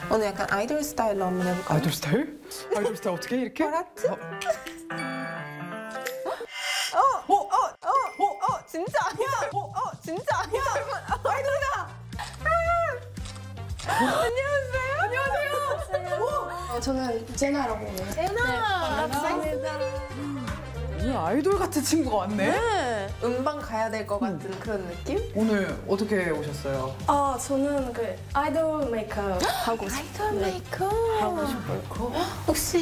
오늘 약간 아이돌 스타일로 한번 해볼까요? 아이돌 스타일? 아이돌 스타일 어떻게 이렇게? 알았지? 진짜 아니야? 진짜 아니야? 아이돌이다! 안녕하세요. 저는 제나라고 해요. 제나! 반갑습니다. 오늘 아이돌 같은 친구가 왔네? 네. 음방 가야 될 것 같은 그런 느낌? 오늘 어떻게 오셨어요? 저는 그 아이돌 메이크업 하고 싶어요. 아이돌 메이크업 하고 싶어요. 혹시